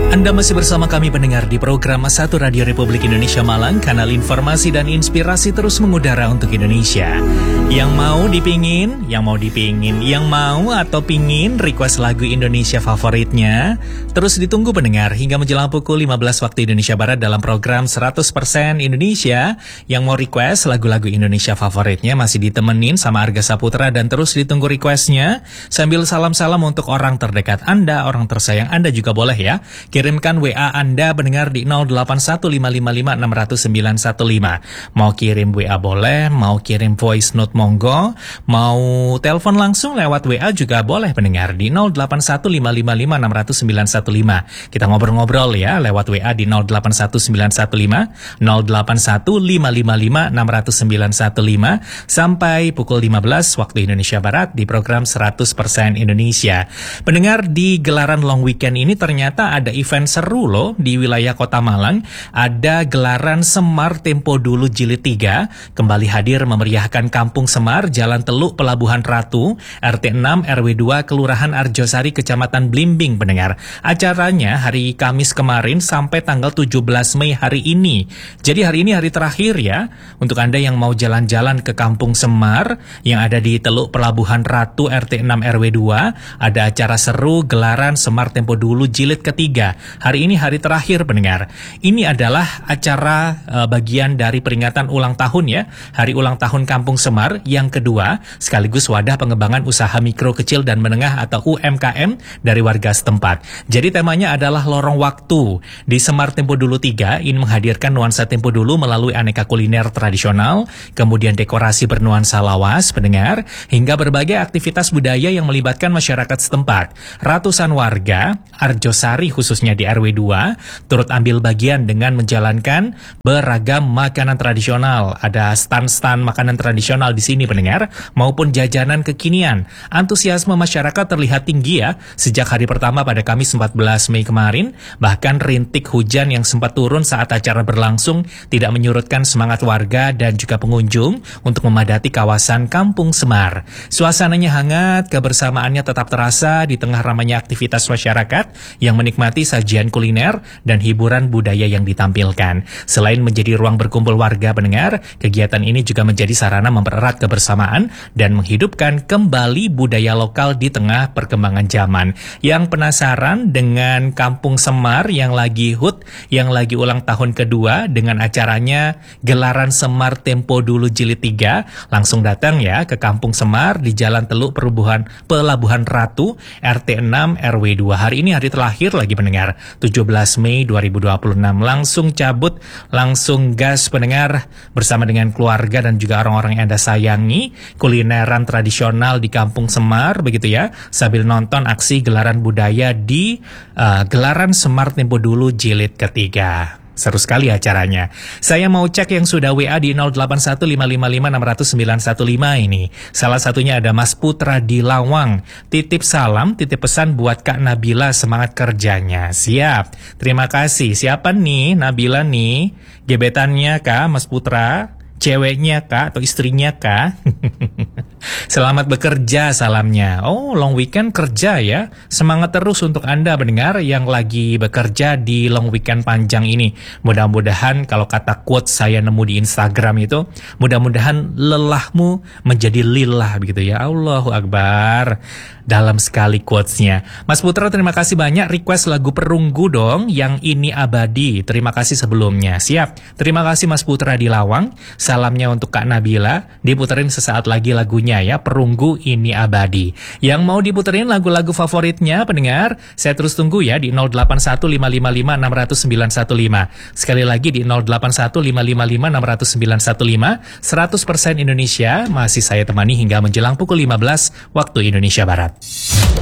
Anda masih bersama kami pendengar di program 1 Radio Republik Indonesia Malang, kanal informasi dan inspirasi terus mengudara untuk Indonesia. Yang mau dipingin, yang mau atau pingin request lagu Indonesia favoritnya, terus ditunggu pendengar hingga menjelang pukul 15 waktu Indonesia Barat dalam program 100% Indonesia. Yang mau request lagu-lagu Indonesia favoritnya masih ditemenin sama Arga Saputra dan terus ditunggu requestnya. Sambil salam-salam untuk orang terdekat Anda, orang tersayang Anda juga boleh ya. Kirimkan WA Anda pendengar di 081555600915. Mau kirim WA boleh, mau kirim voice note monggo, mau telepon langsung lewat WA juga boleh pendengar di 081555600915. Kita ngobrol-ngobrol ya lewat WA di 081915 081555600915 sampai pukul 15 waktu Indonesia Barat di program 100% Indonesia. Pendengar, di gelaran long weekend ini ternyata ada event seru loh di wilayah Kota Malang. Ada gelaran Semar Tempo Dulu Jilid 3 kembali hadir memeriahkan Kampung Semar, Jalan Teluk, Pelabuhan Ratu, RT 6 RW 2 Kelurahan Arjosari, Kecamatan Blimbing pendengar. Acaranya hari Kamis kemarin sampai tanggal 17 Mei hari ini. Jadi hari ini hari terakhir ya untuk Anda yang mau jalan-jalan ke Kampung Semar yang ada di Teluk Pelabuhan Ratu RT 6 RW 2. Ada acara seru gelaran Semar Tempo Dulu Jilid ketiga. Hari ini hari terakhir pendengar. Ini adalah acara bagian dari peringatan ulang tahun ya, hari ulang tahun Kampung Semar yang kedua, sekaligus wadah pengembangan usaha mikro kecil dan menengah atau UMKM dari warga setempat. Jadi temanya adalah lorong waktu. Di Semar Tempo Dulu 3 ini menghadirkan nuansa tempo dulu melalui aneka kuliner tradisional, kemudian dekorasi bernuansa lawas pendengar, hingga berbagai aktivitas budaya yang melibatkan masyarakat setempat. Ratusan warga Arjosari khususnya di RW 2 turut ambil bagian dengan menjalankan beragam makanan tradisional. Ada stand-stand makanan tradisional di sini pendengar maupun jajanan kekinian. Antusiasme masyarakat terlihat tinggi ya sejak hari pertama pada Kamis 14 Mei kemarin. Bahkan rintik hujan yang sempat turun saat acara berlangsung tidak menyurutkan semangat warga dan juga pengunjung untuk memadati kawasan Kampung Semar. Suasananya hangat, kebersamaannya tetap terasa di tengah ramainya aktivitas masyarakat yang menikmati sajian kuliner dan hiburan budaya yang ditampilkan. Selain menjadi ruang berkumpul warga pendengar, kegiatan ini juga menjadi sarana mempererat kebersamaan dan menghidupkan kembali budaya lokal di tengah perkembangan zaman. Yang penasaran dengan Kampung Semar yang lagi hut, yang lagi ulang tahun kedua dengan acaranya Gelaran Semar Tempo Dulu Jilid 3, langsung datang ya ke Kampung Semar di Jalan Teluk Pelabuhan Ratu RT 6 RW 2. Hari ini hari terakhir lagi pendengar, 17 Mei 2026. Langsung cabut, langsung gas pendengar bersama dengan keluarga dan juga orang-orang yang Anda sayangi. Kulineran tradisional di Kampung Semar begitu ya, sambil nonton aksi gelaran budaya di Gelaran Semar Tempo Dulu Jilid ketiga. Seru sekali acaranya. Saya mau cek yang sudah WA di 081555600915 ini. Salah satunya ada Mas Putra di Lawang. Titip salam, titip pesan buat Kak Nabila, semangat kerjanya. Siap. Terima kasih. Siapa nih Nabila nih? Gebetannya Kak Mas Putra? Ceweknya Kak atau istrinya Kak? Selamat bekerja salamnya. Oh, long weekend kerja ya. Semangat terus untuk Anda pendengar yang lagi bekerja di long weekend panjang ini. Mudah-mudahan kalau kata quote saya nemu di Instagram itu, mudah-mudahan lelahmu menjadi lillah begitu ya. Allahu Akbar. Dalam sekali quotesnya. Mas Putra terima kasih banyak, request lagu Perunggu dong, Yang Ini Abadi. Terima kasih sebelumnya. Siap. Terima kasih Mas Putra di Lawang. Salamnya untuk Kak Nabila. Diputerin sesaat lagi lagunya ya, Perunggu Ini Abadi. Yang mau diputerin lagu-lagu favoritnya pendengar, saya terus tunggu ya di 081555600915. Sekali lagi di 081555600915. 100% Indonesia masih saya temani hingga menjelang pukul 15 waktu Indonesia Barat.